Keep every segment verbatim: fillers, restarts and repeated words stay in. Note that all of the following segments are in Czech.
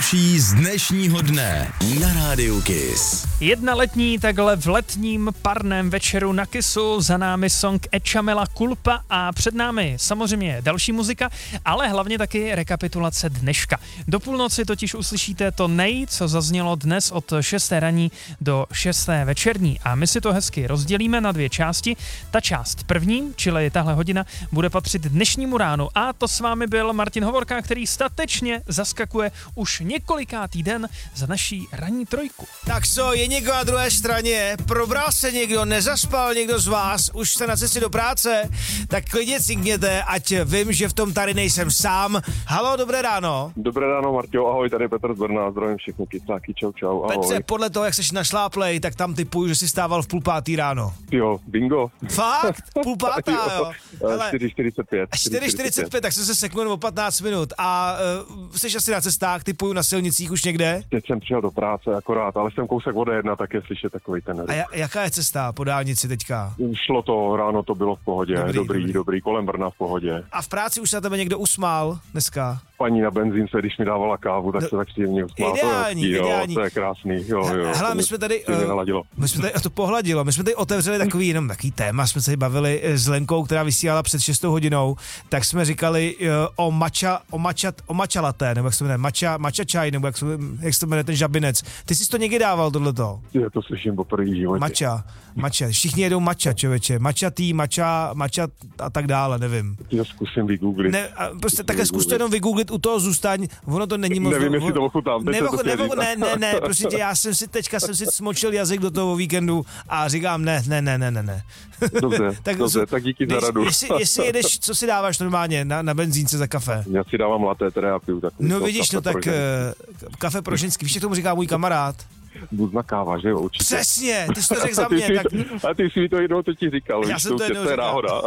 nejlepší z dnešního dne na Rádiu Kiss. Jedna letní takhle v letním parném večeru na Kissu, za námi song Echamela Culpa a před námi samozřejmě další muzika, ale hlavně taky rekapitulace dneška. Do půlnoci totiž uslyšíte to nej, co zaznělo dnes od šesté raní do šesté večerní a my si to hezky rozdělíme na dvě části. Ta část první, čili tahle hodina, bude patřit dnešnímu ránu a to s vámi byl Martin Hovorka, který statečně zaskakuje už několikátý den za naší ranní trojku. Tak co, je někdo na druhé straně? Probral se někdo, nezaspal někdo z vás? Už jste na cestě do práce? Tak klidně cinkněte, ať vím, že v tom tady nejsem sám. Halo, dobré ráno. Dobré ráno, Marťo, ahoj, tady Petr z Brna, zdravím všechny kysáky, čau, čau, ahoj. Petře, podle toho, jak jsi našláplej, tak tam typuju, že jsi stával v půl pátý ráno. Jo, bingo. Fakt? Půl pátá, jo? Hele, čtyři čtyřicet pět. čtyři čtyřicet pět, tak jsem se seknul o patnáct minut. A uh, jsi asi na cestách, typuju na silnicích už někde? Teď jsem přijel do práce akorát, ale jsem kousek od jedna, tak je slyšet takový ten ruch. A ja, jaká je cesta po dálnici teďka? Šlo to, ráno to bylo v pohodě, Dobrý, dobrý, dobrý, dobrý. dobrý, kolem Brna v pohodě. A v práci už se na tebe někdo usmál dneska? Paní na benzínce, když mi dávala kávu, tak No, se tak příjemně usmál. ideální, to je hezký, ideální. Jo, to je krásný, jo, jo. Hele, to my jsme tady, to mě uh, naladilo. my jsme tady, a to pohladilo, my jsme tady otevřeli takový, jenom takový téma, jsme se bavili s Lenkou, která vysílala před šestou hodinou, tak jsme říkali uh, o mača, o mača, o mača latte, nebo jak se jmenuje, mača, mača čaj, nebo jak se, jak se to jmenuje ten žabinec. Ty jsi to někdy dával, tohleto? Je, to slyším poprvé v životě. Mača, mača, všichni jedou mača, člověče, mača tý, mača, mača a tak dále, nevím. Já zkusím vygooglit. Ne, a prostě takhle zkus to jenom vygooglit, u toho zůstaň, ono to není moc... Nevím, jestli to ochutám, teď Nebo, se to nebo, chtěl ne, ne, ne, prostě tě, já jsem si teďka jsem si smočil jazyk do toho víkendu a říkám ne, ne, ne, ne, ne, ne. Dobře, tak, dobře, tak díky za radu. Jestli, jestli jedeš, co si dáváš normálně na, na benzínce za kafe? Já si dávám latte, teda já piju takový. No vidíš, no tak uh, kafe pro ženský, víš, jak tomu říká můj kamarád? Buzna káva, že jo, určitě. Přesně, ty jsi to řekl za A ty mě. jsi tak... to- A ty jsi mi to jednou teď říkal, Já víš, jsem to jednou to je říkal. náhoda.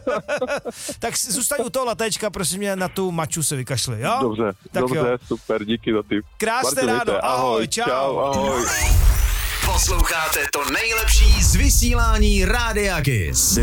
Tak zůstaň u toho latečka, prosím mě, na tu maču se vykašli, jo? Dobře, Tak dobře, jo. super, díky za tip. Krásné Martin, ráno, mějte, ahoj, čau. čau, ahoj. Posloucháte to nejlepší z vysílání Rádia Kiss.